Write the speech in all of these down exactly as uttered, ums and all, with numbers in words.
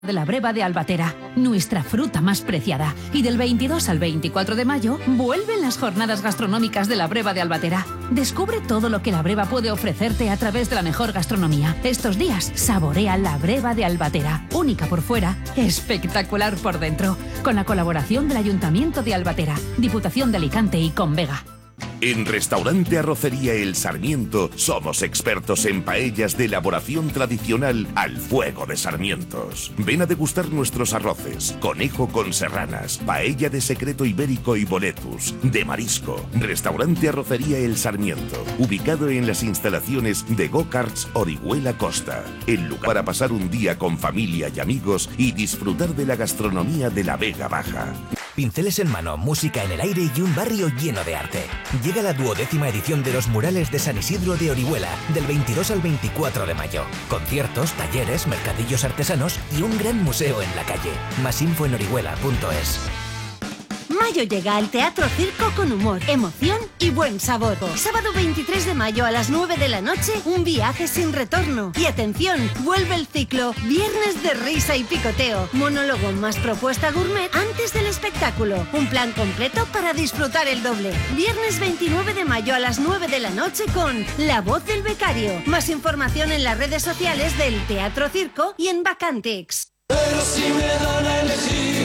de la breva de Albatera, nuestra fruta más preciada. Y del veintidós al veinticuatro de mayo vuelven las jornadas gastronómicas de la breva de Albatera. Descubre todo lo que la breva puede ofrecerte a través de la mejor gastronomía. Estos días saborea la breva de Albatera, única por fuera, espectacular por dentro, con la colaboración del Ayuntamiento de Albatera, Diputación de Alicante y Convega. En Restaurante Arrocería El Sarmiento somos expertos en paellas de elaboración tradicional al fuego de sarmientos. Ven a degustar nuestros arroces, conejo con serranas, paella de secreto ibérico y boletus, de marisco. Restaurante Arrocería El Sarmiento, ubicado en las instalaciones de Go-Karts Orihuela Costa. El lugar para pasar un día con familia y amigos y disfrutar de la gastronomía de la Vega Baja. Pinceles en mano, música en el aire y un barrio lleno de arte. Llega la duodécima edición de los murales de San Isidro de Orihuela, del veintidós al veinticuatro de mayo. Conciertos, talleres, mercadillos artesanos y un gran museo en la calle. Más info en orihuela punto es. Mayo llega al Teatro Circo con humor, emoción y buen sabor. Sábado veintitrés de mayo a las nueve de la noche, un viaje sin retorno. Y atención, vuelve el ciclo Viernes de risa y picoteo. Monólogo más propuesta gourmet antes del espectáculo. Un plan completo para disfrutar el doble. Viernes veintinueve de mayo a las nueve de la noche con La Voz del Becario. Más información en las redes sociales del Teatro Circo y en Vacantex. Pero si me dan a elegir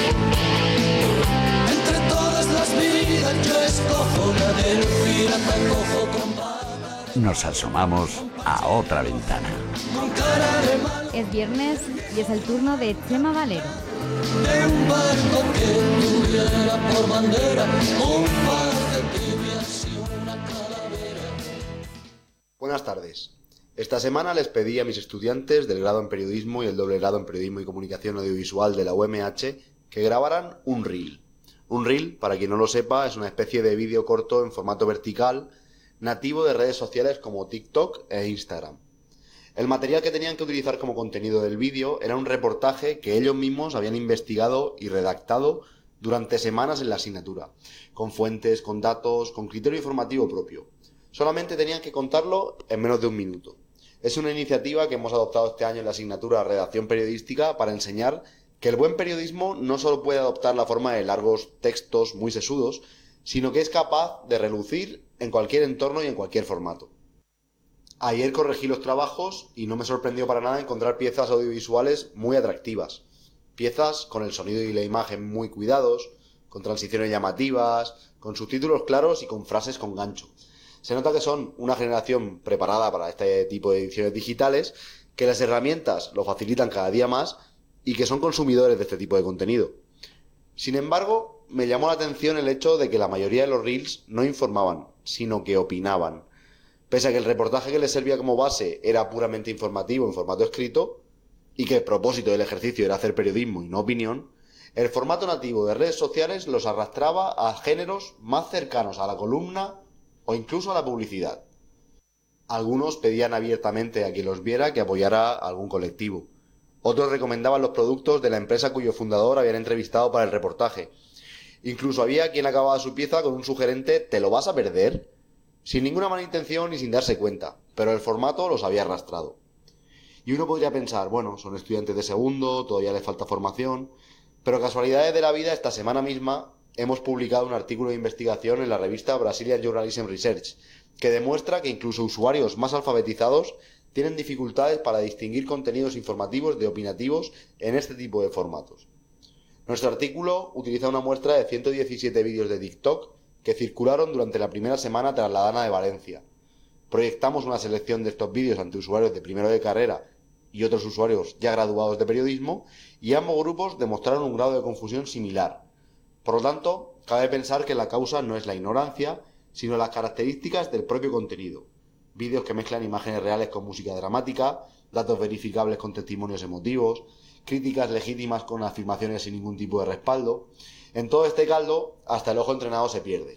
entre todas las vidas, yo escojo la del pirata cojo con barba. Nos asomamos a otra ventana. Con cara de malo. Es viernes y es el turno de Chema Valero. De un barco que tuviera por bandera un par de tibias y una calavera. Buenas tardes. Esta semana les pedí a mis estudiantes del grado en periodismo y el doble grado en periodismo y comunicación audiovisual de la U M H que grabaran un reel. Un reel, para quien no lo sepa, es una especie de vídeo corto en formato vertical nativo de redes sociales como TikTok e Instagram. El material que tenían que utilizar como contenido del vídeo era un reportaje que ellos mismos habían investigado y redactado durante semanas en la asignatura, con fuentes, con datos, con criterio informativo propio. Solamente tenían que contarlo en menos de un minuto. Es una iniciativa que hemos adoptado este año en la asignatura Redacción Periodística para enseñar que el buen periodismo no solo puede adoptar la forma de largos textos muy sesudos, sino que es capaz de relucir en cualquier entorno y en cualquier formato. Ayer corregí los trabajos y no me sorprendió para nada encontrar piezas audiovisuales muy atractivas. Piezas con el sonido y la imagen muy cuidados, con transiciones llamativas, con subtítulos claros y con frases con gancho. Se nota que son una generación preparada para este tipo de ediciones digitales, que las herramientas lo facilitan cada día más y que son consumidores de este tipo de contenido. Sin embargo, me llamó la atención el hecho de que la mayoría de los reels no informaban, sino que opinaban. Pese a que el reportaje que les servía como base era puramente informativo en formato escrito, y que el propósito del ejercicio era hacer periodismo y no opinión, el formato nativo de redes sociales los arrastraba a géneros más cercanos a la columna o incluso a la publicidad. Algunos pedían abiertamente a quien los viera que apoyara a algún colectivo. Otros recomendaban los productos de la empresa cuyo fundador habían entrevistado para el reportaje. Incluso había quien acababa su pieza con un sugerente «¿te lo vas a perder?», sin ninguna mala intención y sin darse cuenta, pero el formato los había arrastrado. Y uno podría pensar, bueno, son estudiantes de segundo, todavía les falta formación, pero casualidades de la vida, esta semana misma hemos publicado un artículo de investigación en la revista Brazilian Journalism Research, que demuestra que incluso usuarios más alfabetizados tienen dificultades para distinguir contenidos informativos de opinativos en este tipo de formatos. Nuestro artículo utiliza una muestra de ciento diecisiete vídeos de TikTok que circularon durante la primera semana tras la Dana de Valencia. Proyectamos una selección de estos vídeos ante usuarios de primero de carrera y otros usuarios ya graduados de periodismo, y ambos grupos demostraron un grado de confusión similar. Por lo tanto, cabe pensar que la causa no es la ignorancia, sino las características del propio contenido. Vídeos que mezclan imágenes reales con música dramática, datos verificables con testimonios emotivos, críticas legítimas con afirmaciones sin ningún tipo de respaldo. En todo este caldo, hasta el ojo entrenado se pierde.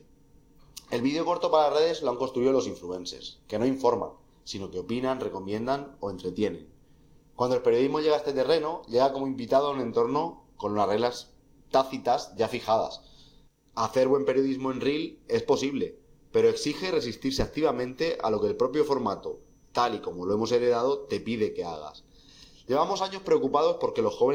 El vídeo corto para las redes lo han construido los influencers, que no informan, sino que opinan, recomiendan o entretienen. Cuando el periodismo llega a este terreno, llega como invitado a un entorno con unas reglas tácitas ya fijadas. Hacer buen periodismo en reel es posible, pero exige resistirse activamente a lo que el propio formato, tal y como lo hemos heredado, te pide que hagas. Llevamos años preocupados porque los jóvenes